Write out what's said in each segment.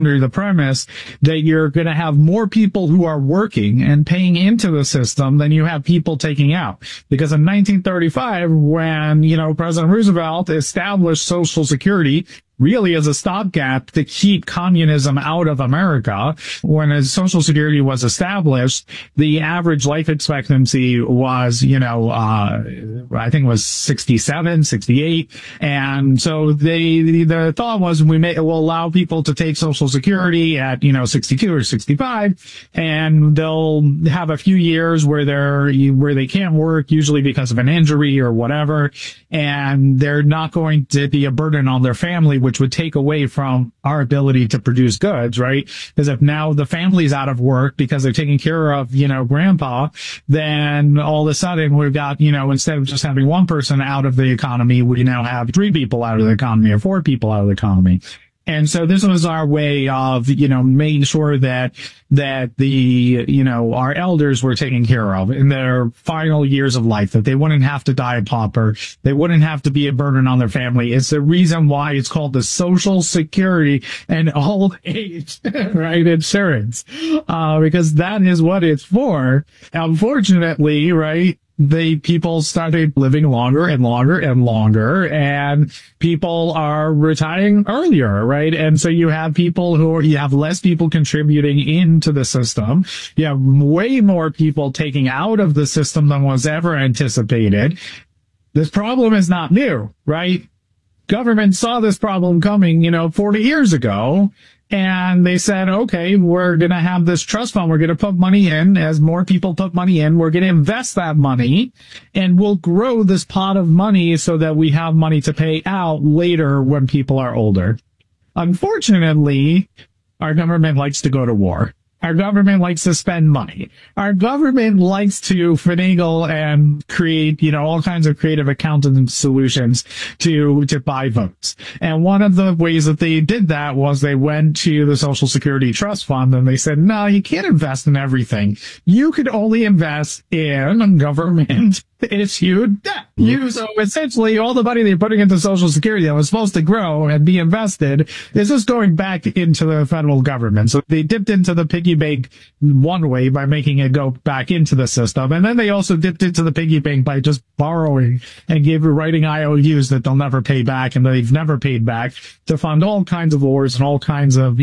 under the premise that you're going to have more people who are working and paying into the system than you have people taking out. Because in 1935, when, President Roosevelt established Social Security, really as a stopgap to keep communism out of America. When Social Security was established, the average life expectancy was, I think it was 67, 68. And so the thought was we'll allow people to take Social Security at, 62 or 65, and they'll have a few years where they can't work, usually because of an injury or whatever, and they're not going to be a burden on their family, which would take away from our ability to produce goods, right? Because if now the family's out of work because they're taking care of, grandpa, then all of a sudden we've got, instead of just having one person out of the economy, we now have 3 people out of the economy or 4 people out of the economy. And so this was our way of, making sure that our elders were taken care of in their final years of life, that they wouldn't have to die a pauper. They wouldn't have to be a burden on their family. It's the reason why it's called the Social Security and Old Age, right, insurance, because that is what it's for. Unfortunately, right, people started living longer and longer and longer, and people are retiring earlier, right? And so you have you have less people contributing into the system. You have way more people taking out of the system than was ever anticipated. This problem is not new, right? Government saw this problem coming, 40 years ago. And they said, okay, we're going to have this trust fund. We're going to put money in. As more people put money in, we're going to invest that money, and we'll grow this pot of money so that we have money to pay out later when people are older. Unfortunately, our government likes to go to war. Our government likes to spend money. Our government likes to finagle and create, all kinds of creative accounting solutions to buy votes. And one of the ways that they did that was they went to the Social Security Trust Fund and they said, no, you can't invest in everything. You could only invest in government issued debt. So essentially all the money they're putting into Social Security that was supposed to grow and be invested is just going back into the federal government. So they dipped into the piggy bank one way by making it go back into the system. And then they also dipped into the piggy bank by just borrowing and writing IOUs that they'll never pay back and they've never paid back to fund all kinds of wars and all kinds of,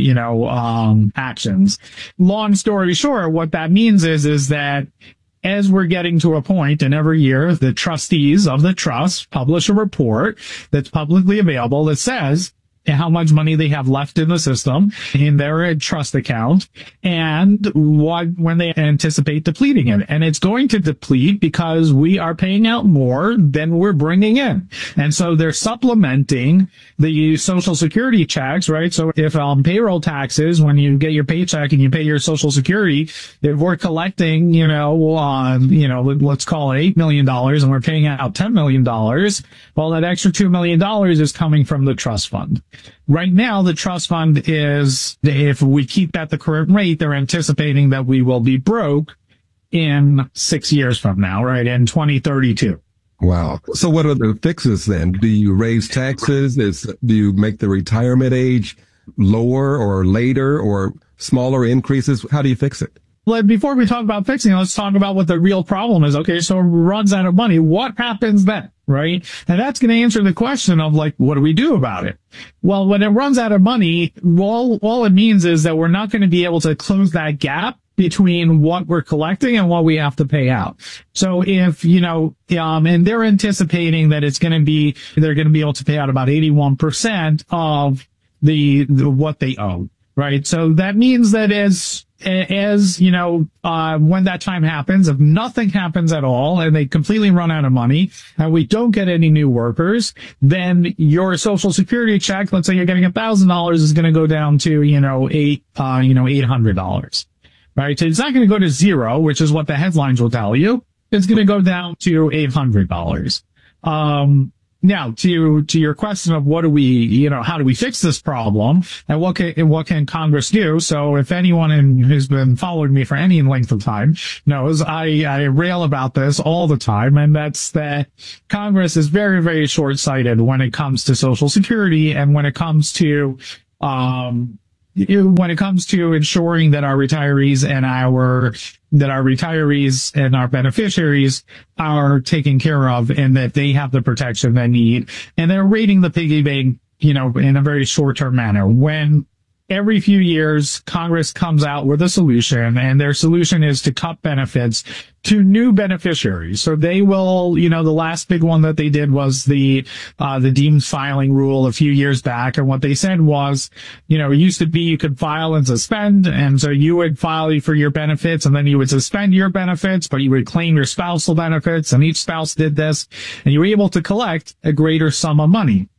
actions. Long story short, what that means is that as we're getting to a point, and every year the trustees of the trust publish a report that's publicly available that says how much money they have left in the system in their trust account and when they anticipate depleting it. And it's going to deplete because we are paying out more than we're bringing in. And so they're supplementing the Social Security checks, right? So if payroll taxes, when you get your paycheck and you pay your Social Security, if we're collecting, let's call it $8 million and we're paying out $10 million, well, that extra $2 million is coming from the trust fund. Right now, the trust fund is, if we keep at the current rate, they're anticipating that we will be broke in 6 years from now, right, in 2032. Wow. So what are the fixes then? Do you raise taxes? Do you make the retirement age lower or later or smaller increases? How do you fix it? Well, before we talk about fixing, let's talk about what the real problem is. Okay, so it runs out of money. What happens then, right? And that's going to answer the question of, what do we do about it? Well, when it runs out of money, all it means is that we're not going to be able to close that gap between what we're collecting and what we have to pay out. So if, and they're anticipating that they're going to be able to pay out about 81% of the what they owe, right? So that means that when that time happens, if nothing happens at all and they completely run out of money and we don't get any new workers, then your Social Security check, let's say you're getting $1,000, is going to go down to, $800, right? So it's not going to go to zero, which is what the headlines will tell you. It's going to go down to $800. Now, to your question of how do we fix this problem and what can Congress do? So if anyone who's been following me for any length of time knows, I rail about this all the time, and that's that Congress is very, very short-sighted when it comes to Social Security and when it comes to, when it comes to ensuring that our retirees and our beneficiaries are taken care of and that they have the protection they need. And they're raiding the piggy bank, in a very short-term manner. When every few years, Congress comes out with a solution, and their solution is to cut benefits to new beneficiaries. So they will, the last big one that they did was the deemed filing rule a few years back. And what they said was, it used to be you could file and suspend. And so you would file for your benefits, and then you would suspend your benefits, but you would claim your spousal benefits. And each spouse did this, and you were able to collect a greater sum of money.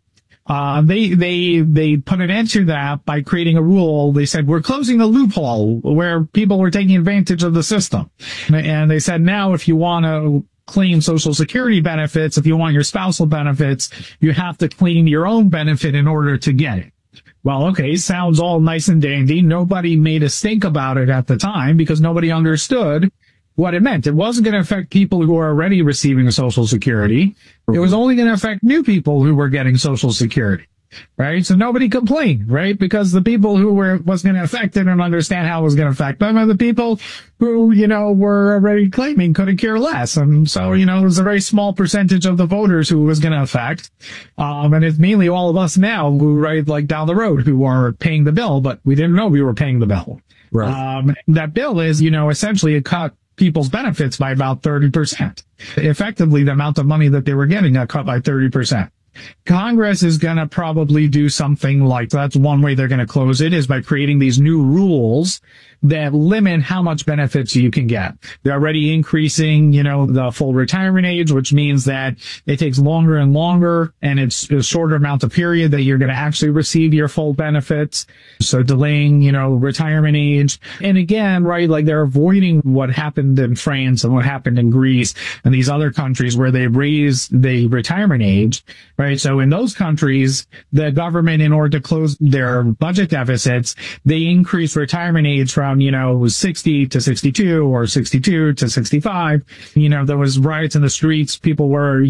They put an end to that by creating a rule. They said, we're closing the loophole where people were taking advantage of the system. And they said, now if you want to claim Social Security benefits, if you want your spousal benefits, you have to claim your own benefit in order to get it. Well, okay, sounds all nice and dandy. Nobody made a stink about it at the time because nobody understood what it meant. It wasn't going to affect people who are already receiving Social Security. It was only going to affect new people who were getting Social Security, right? So nobody complained, right? Because the people who was going to affect didn't understand how it was going to affect them, and the people who, were already claiming couldn't care less. And so, it was a very small percentage of the voters who was going to affect. And it's mainly all of us now who right down the road who are paying the bill, but we didn't know we were paying the bill. Right. That bill is, essentially a cut people's benefits by about 30%. Effectively, the amount of money that they were getting got cut by 30%. Congress is going to probably do something like that's one way they're going to close it is by creating these new rules that limit how much benefits you can get. They're already increasing, the full retirement age, which means that it takes longer and longer, and it's a shorter amount of period that you're going to actually receive your full benefits. So delaying, retirement age. And again, right, they're avoiding what happened in France and what happened in Greece and these other countries where they raised the retirement age, right? So in those countries, the government, in order to close their budget deficits, they increased retirement age from, 60 to 62 or 62 to 65. There was riots in the streets. People were,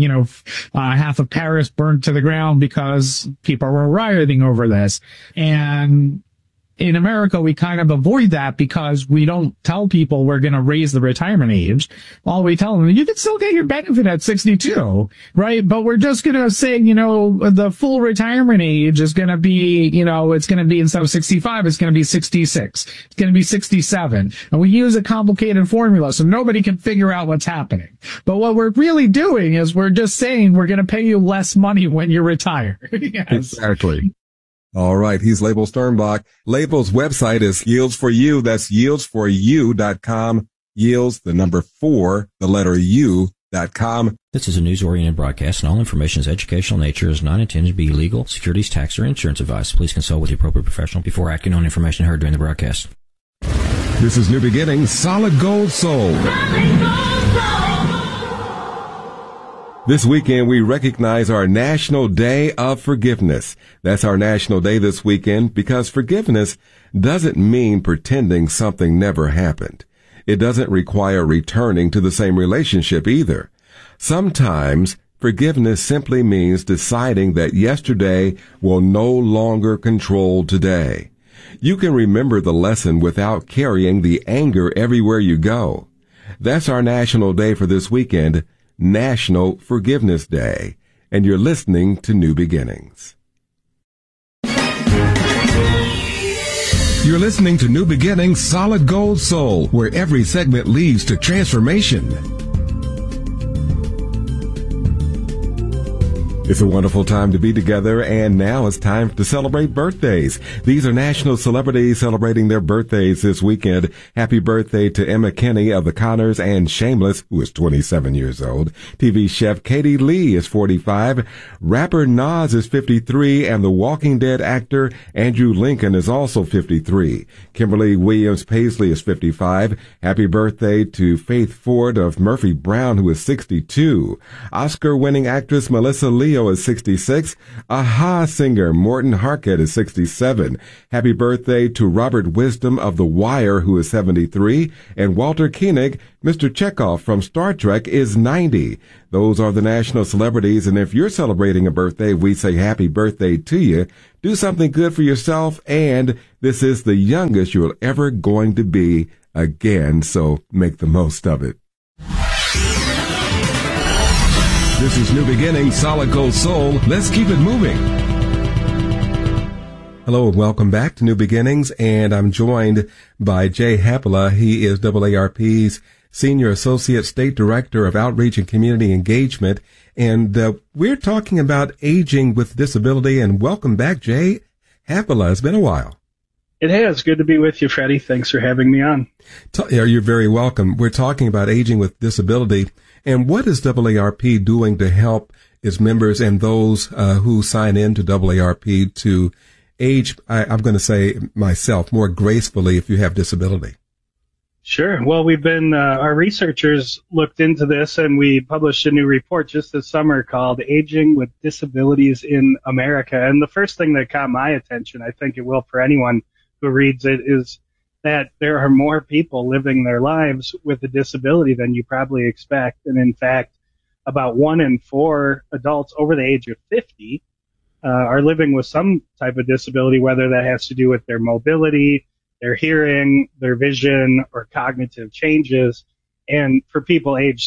half of Paris burned to the ground because people were rioting over this. And in America, we kind of avoid that because we don't tell people we're going to raise the retirement age. All we tell them, you can still get your benefit at 62, right? But we're just going to say, the full retirement age is going to be, it's going to be instead of 65, it's going to be 66. It's going to be 67. And we use a complicated formula so nobody can figure out what's happening. But what we're really doing is we're just saying we're going to pay you less money when you retire. Yes. Exactly. All right. He's Label Sternbach. Label's website is Yields for You. That's yieldsforyou.com. Yields, the number 4, the letter U.com. This is a news-oriented broadcast, and all information is educational nature, is not intended to be legal, securities, tax, or insurance advice. Please consult with the appropriate professional before acting on information heard during the broadcast. This is New Beginnings, Solid Gold Soul. This weekend, we recognize our National Day of Forgiveness. That's our national day this weekend because forgiveness doesn't mean pretending something never happened. It doesn't require returning to the same relationship either. Sometimes forgiveness simply means deciding that yesterday will no longer control today. You can remember the lesson without carrying the anger everywhere you go. That's our national day for this weekend, National Forgiveness Day, and you're listening to New Beginnings. You're listening to New Beginnings, Solid Gold Soul, where every segment leads to transformation. It's a wonderful time to be together, and now it's time to celebrate birthdays. These are national celebrities celebrating their birthdays this weekend. Happy birthday to Emma Kinney of The Connors and Shameless, who is 27 years old. TV chef Katie Lee is 45. Rapper Nas is 53, and The Walking Dead actor Andrew Lincoln is also 53. Kimberly Williams Paisley is 55. Happy birthday to Faith Ford of Murphy Brown, who is 62. Oscar-winning actress Melissa Leo is 66. Aha singer Morton Harket is 67. Happy birthday to Robert Wisdom of The Wire, who is 73. And Walter Koenig, Mr. Chekhov from Star Trek, is 90. Those are the national celebrities, and if you're celebrating a birthday, we say happy birthday to you. do something good for yourself, and this is the youngest you're ever going to be again, so make the most of it. This is New Beginnings, Solid Gold Soul. Let's keep it moving. Hello and welcome back to New Beginnings, and I'm joined by Jay Hapola. He is AARP's Senior Associate State Director of Outreach and Community Engagement, and we're talking about aging with disability. And welcome back, Jay Hapola. It's been a while. It has. Good to be with you, Freddie. Thanks for having me on. You're very welcome. We're talking about aging with disability, and what is AARP doing to help its members and those who sign in to AARP to age, I'm going to say myself, more gracefully if you have disability? Sure. Well, we've been, our researchers looked into this, and we published a new report just this summer called Aging with Disabilities in America. And the first thing that caught my attention, I think it will for anyone who reads it, is that there are more people living their lives with a disability than you probably expect. And in fact, about 1 in 4 adults over the age of 50 are living with some type of disability, whether that has to do with their mobility, their hearing, their vision, or cognitive changes. And for people age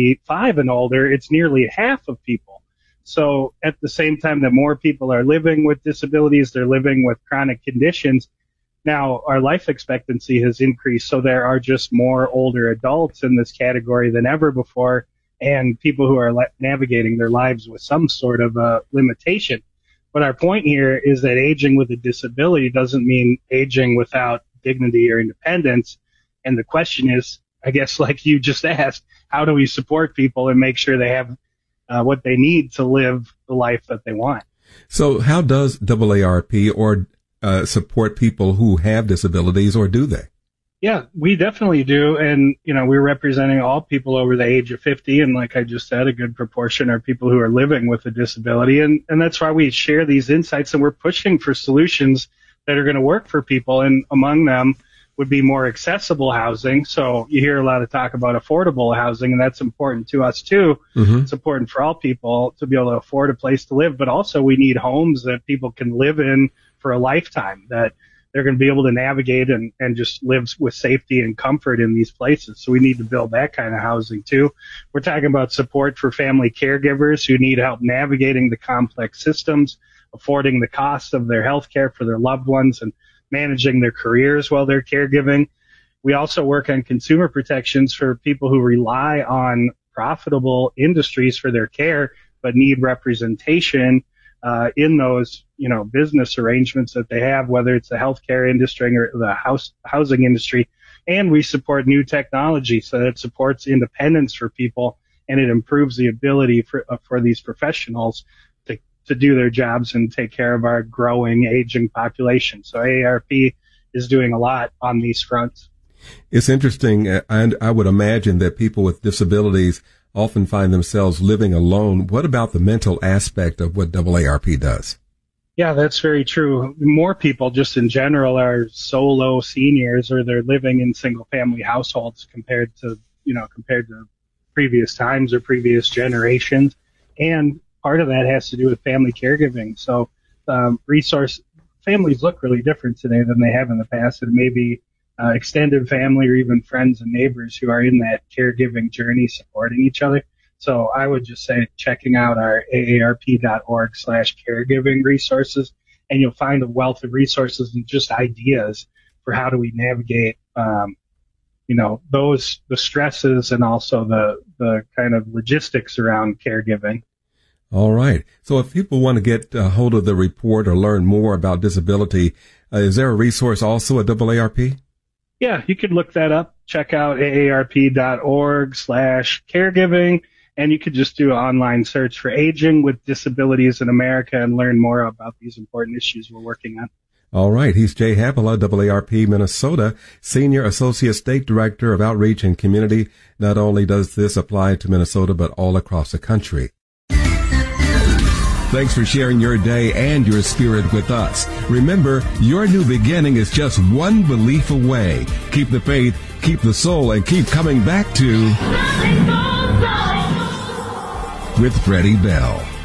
75 and older, it's nearly half of people. So at the same time that more people are living with disabilities, they're living with chronic conditions. Now, our life expectancy has increased, so there are just more older adults in this category than ever before, and people who are navigating their lives with some sort of a limitation. But our point here is that aging with a disability doesn't mean aging without dignity or independence. And the question is, I guess, like you just asked, how do we support people and make sure they have what they need to live the life that they want? So how does AARP or support people who have disabilities, or do they? Yeah, we definitely do. And, we're representing all people over the age of 50. And like I just said, a good proportion are people who are living with a disability. And that's why we share these insights, and we're pushing for solutions that are going to work for people. And among them would be more accessible housing. So you hear a lot of talk about affordable housing, and that's important to us too. Mm-hmm. It's important for all people to be able to afford a place to live, but also we need homes that people can live in for a lifetime, that they're going to be able to navigate and just live with safety and comfort in these places. So we need to build that kind of housing too. We're talking about support for family caregivers who need help navigating the complex systems, affording the cost of their health care for their loved ones, and managing their careers while they're caregiving. We also work on consumer protections for people who rely on profitable industries for their care, but need representation in those, business arrangements that they have, whether it's the healthcare industry or the housing industry. And we support new technology so that it supports independence for people, and it improves the ability for these professionals to do their jobs and take care of our growing, aging population. So AARP is doing a lot on these fronts. It's interesting, and I would imagine that people with disabilities often find themselves living alone. What about the mental aspect of what AARP does? Yeah, that's very true. More people just in general are solo seniors, or they're living in single family households compared to previous times or previous generations. And part of that has to do with family caregiving. So families look really different today than they have in the past. It may be extended family or even friends and neighbors who are in that caregiving journey supporting each other. So I would just say checking out our aarp.org/caregiving resources, and you'll find a wealth of resources and just ideas for how do we navigate, the stresses and also the kind of logistics around caregiving. All right. So if people want to get a hold of the report or learn more about disability, is there a resource also at AARP? Yeah, you could look that up. Check out aarp.org/caregiving, and you could just do an online search for Aging with Disabilities in America and learn more about these important issues we're working on. All right. He's Jay Hapola, AARP Minnesota, Senior Associate State Director of Outreach and Community. Not only does this apply to Minnesota, but all across the country. Thanks for sharing your day and your spirit with us. Remember, your new beginning is just one belief away. Keep the faith, keep the soul, and keep coming back to with Freddie Bell.